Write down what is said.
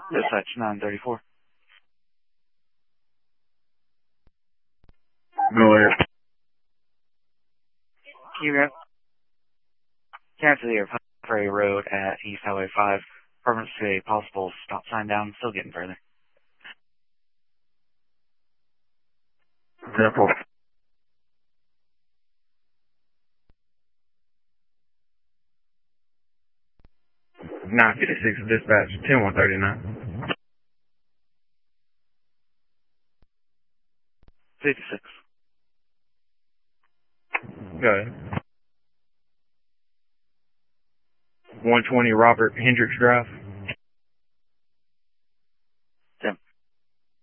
Dispatch 934. Go ahead. Cancel your Prairie Road at East Highway 5. Permits to a possible stop sign down. Still getting further. 10-4. 956 dispatch, 10139. 56. Go ahead. 120 Robert Hendricks Drive.